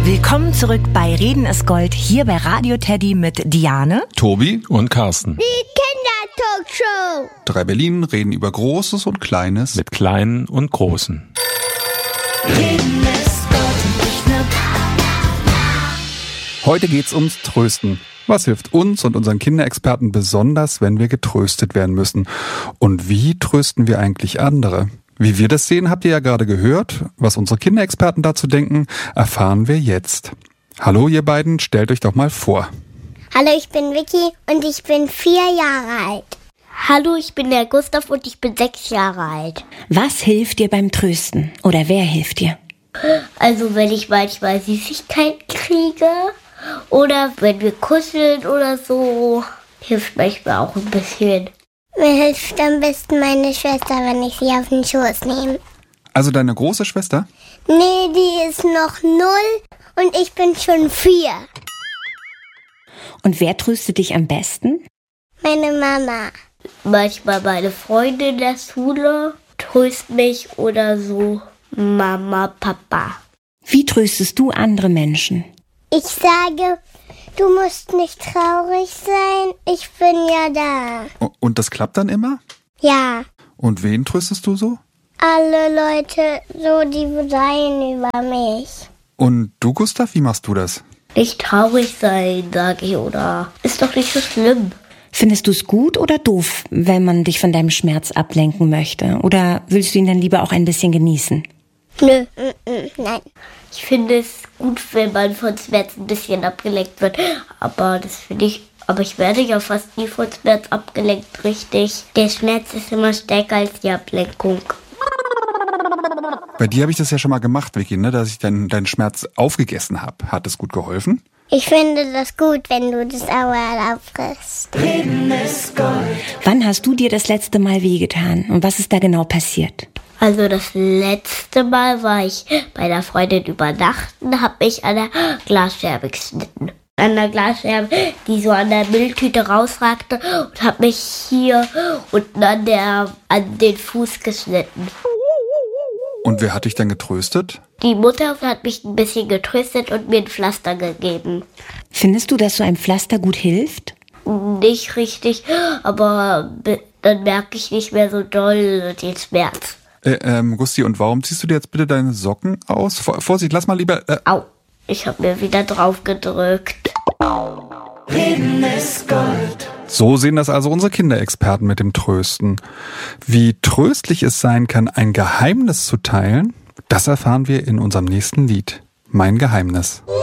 Willkommen zurück bei Reden ist Gold, hier bei Radio Teddy mit Diane, Tobi und Carsten. Die Kindertalkshow. 3 Berlin reden über Großes und Kleines. Mit Kleinen und Großen. Reden ist Gold, nicht nur Heute geht's ums Trösten. Was hilft uns und unseren Kinderexperten besonders, wenn wir getröstet werden müssen? Und wie trösten wir eigentlich andere? Wie wir das sehen, habt ihr ja gerade gehört. Was unsere Kinderexperten dazu denken, erfahren wir jetzt. Hallo ihr beiden, stellt euch doch mal vor. Hallo, ich bin Vicky und ich bin 4 Jahre alt. Hallo, ich bin der Gustav und ich bin 6 Jahre alt. Was hilft dir beim Trösten? Oder wer hilft dir? Also wenn ich manchmal Süßigkeiten kriege oder wenn wir kuscheln oder so, hilft manchmal auch ein bisschen. Mir hilft am besten meine Schwester, wenn ich sie auf den Schoß nehme. Also deine große Schwester? Nee, die ist noch 0 und ich bin schon 4. Und wer tröstet dich am besten? Meine Mama. Manchmal meine Freunde in der Schule trösten mich oder so Mama, Papa. Wie tröstest du andere Menschen? Ich sage, du musst nicht traurig sein, ich bin ja da. Und das klappt dann immer? Ja, Und wen tröstest du so? alle Leute, so die seien über mich. Und du, Gustav, wie machst du das? Nicht traurig sein, sage ich, oder? Ist doch nicht so schlimm. Findest du es gut oder doof, wenn man dich von deinem Schmerz ablenken möchte? Oder willst du ihn dann lieber auch ein bisschen genießen? Nö, nein. Ich finde es gut, wenn man von Schmerz ein bisschen abgelenkt wird. Aber ich werde ja fast nie von Schmerz abgelenkt, richtig. Der Schmerz ist immer stärker als die Ablenkung. Bei dir habe ich das ja schon mal gemacht, Vicky, ne? Dass ich deinen Schmerz aufgegessen habe. Hat das gut geholfen? Ich finde das gut, wenn du das Auerl auffrisst. Wann hast du dir das letzte Mal wehgetan? Und was ist da genau passiert? Also das letzte Mal war ich bei einer Freundin übernachten, habe mich an der Glasscherbe geschnitten. An der Glasscherbe, die so an der Mülltüte rausragte und habe mich hier unten an den Fuß geschnitten. Und wer hat dich dann getröstet? Die Mutter hat mich ein bisschen getröstet und mir ein Pflaster gegeben. Findest du, dass so ein Pflaster gut hilft? Nicht richtig, aber dann merke ich nicht mehr so doll den Schmerz. Gusti, und warum ziehst du dir jetzt bitte deine Socken aus? Vorsicht, lass mal lieber... Au, ich habe mir wieder drauf gedrückt. So sehen das also unsere Kinderexperten mit dem Trösten. Wie tröstlich es sein kann, ein Geheimnis zu teilen, das erfahren wir in unserem nächsten Lied. Mein Geheimnis.